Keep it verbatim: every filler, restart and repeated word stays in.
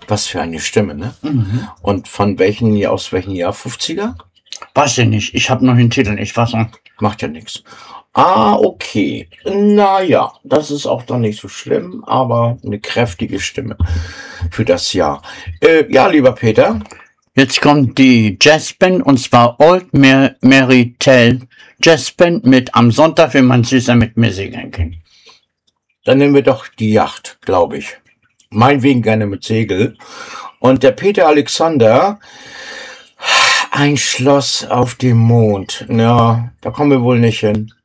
Was für eine Stimme, ne? Mhm. Und von welchen, aus welchem Jahr? fünfziger? Weiß ich nicht. Ich habe noch den Titel nicht fassen. Macht ja nichts. Ah, okay. Naja, das ist auch dann nicht so schlimm, aber eine kräftige Stimme für das Jahr. Äh, ja, lieber Peter. Jetzt kommt die Jazzband, und zwar Old Mar- Mary Tell Jazzband mit Am Sonntag, wenn man süßer mit mir singen kann. Dann nehmen wir doch die Yacht, glaube ich. Meinetwegen gerne mit Segel. Und der Peter Alexander, ein Schloss auf dem Mond. Ja, da kommen wir wohl nicht hin.